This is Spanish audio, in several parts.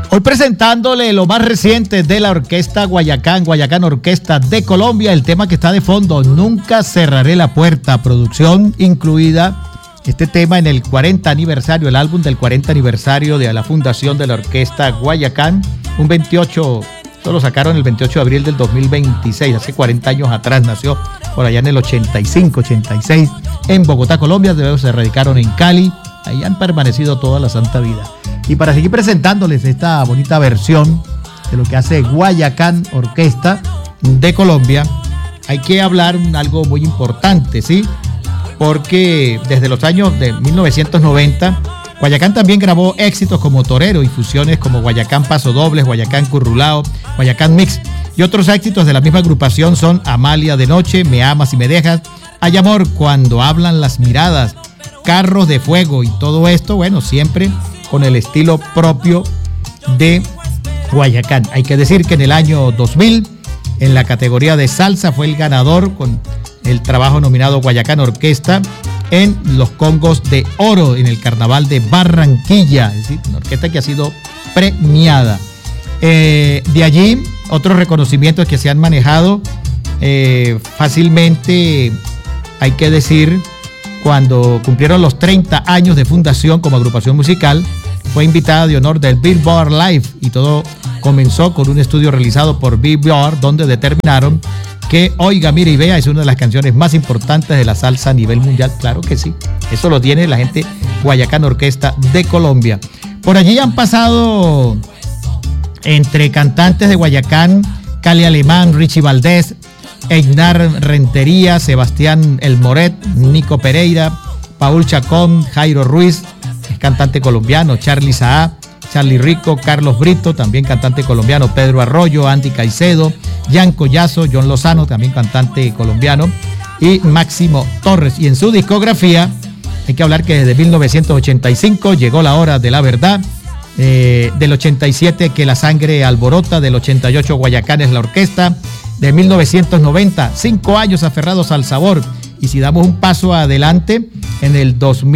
Hoy presentándole lo más reciente de la orquesta Guayacán Orquesta de Colombia, el tema que está de fondo, Nunca cerraré la puerta, producción incluida este tema en el 40 aniversario, el álbum del 40 aniversario de la fundación de la orquesta Guayacán, un 28, esto lo sacaron el 28 de abril del 2026, hace 40 años atrás, nació por allá en el 85, 86, en Bogotá, Colombia, luego se radicaron en Cali, ahí han permanecido toda la santa vida. Y para seguir presentándoles esta bonita versión de lo que hace Guayacán Orquesta de Colombia, hay que hablar algo muy importante, ¿sí? Porque desde los años de 1990, Guayacán también grabó éxitos como Torero y fusiones como Guayacán Pasodobles, Guayacán Currulao, Guayacán Mix. Y otros éxitos de la misma agrupación son Amalia de Noche, Me Amas y Me Dejas, Hay Amor, Cuando Hablan las Miradas, Carros de Fuego y todo esto, bueno, siempre con el estilo propio de Guayacán. Hay que decir que en el año 2000, en la categoría de salsa, fue el ganador con el trabajo nominado Guayacán Orquesta en los Congos de Oro en el Carnaval de Barranquilla, es decir, una orquesta que ha sido premiada. De allí, otros reconocimientos que se han manejado fácilmente, hay que decir, cuando cumplieron los 30 años de fundación como agrupación musical, fue invitada de honor del Billboard Live y todo comenzó con un estudio realizado por Billboard donde determinaron que Oiga, Mira y Vea es una de las canciones más importantes de la salsa a nivel mundial. Claro que sí, eso lo tiene la gente Guayacán Orquesta de Colombia. Por allí han pasado entre cantantes de Guayacán, Cali Alemán, Richie Valdés, Einar Rentería, Sebastián El Moret, Nico Pereira, Paul Chacón, Jairo Ruiz, es cantante colombiano, Charly Saá, Charly Rico, Carlos Brito, también cantante colombiano, Pedro Arroyo, Andy Caicedo, Jan Collazo, John Lozano, también cantante colombiano, y Máximo Torres. Y en su discografía hay que hablar que desde 1985 llegó La Hora de la Verdad, del 87 Que la Sangre Alborota, del 88 Guayacán es la orquesta, de 1990, 5 años aferrados al sabor. Y si damos un paso adelante, en el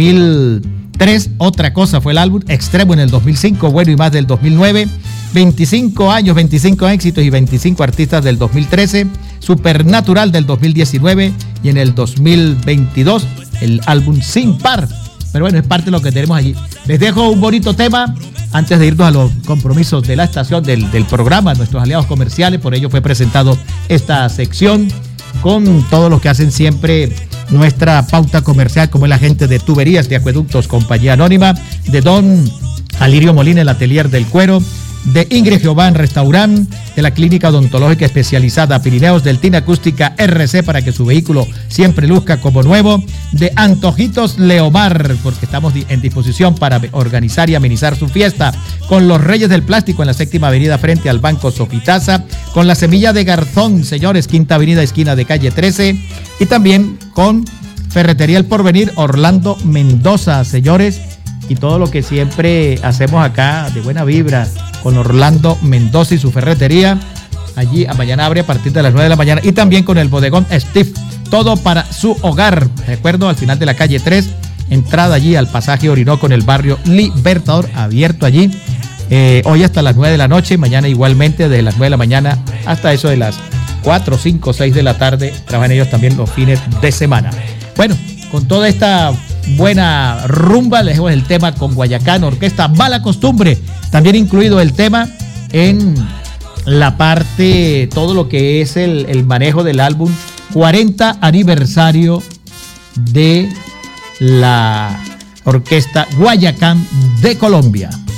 2003, Otra Cosa fue el álbum, Extremo en el 2005, Bueno y Más del 2009, 25 años, 25 éxitos y 25 artistas del 2013, Supernatural del 2019 y en el 2022, el álbum Sin Par. Pero bueno, es parte de lo que tenemos allí. Les dejo un bonito tema antes de irnos a los compromisos de la estación, del programa, nuestros aliados comerciales. Por ello fue presentado esta sección con todo lo que hacen siempre nuestra pauta comercial, como es la gente de Tuberías de Acueductos, Compañía Anónima, de Don Alirio Molina, el Atelier del Cuero, de Ingrid Giován Restaurant, de la Clínica Odontológica Especializada Pirineos, del TIN Acústica RC para que su vehículo siempre luzca como nuevo, de Antojitos Leomar, porque estamos en disposición para organizar y amenizar su fiesta, con los Reyes del Plástico en la 7ª Avenida frente al Banco Sofitasa, con la Semilla de Garzón, señores, 5ª Avenida esquina de calle 13, y también con Ferretería El Porvenir, Orlando Mendoza, señores, y todo lo que siempre hacemos acá de buena vibra con Orlando Mendoza y su ferretería. Allí mañana abre a partir de las 9 de la mañana y también con el bodegón Steve, todo para su hogar. Recuerdo, al final de la calle 3, entrada allí al pasaje Orinoco en el barrio Libertador, abierto allí hoy hasta las 9 de la noche, mañana igualmente desde las 9 de la mañana hasta eso de las 4, 5, 6 de la tarde. Trabajan ellos también los fines de semana. Bueno, con toda esta buena rumba, les dejo el tema con Guayacán Orquesta, Mala Costumbre, también incluido el tema en la parte, todo lo que es el manejo del álbum 40 aniversario de la orquesta Guayacán de Colombia.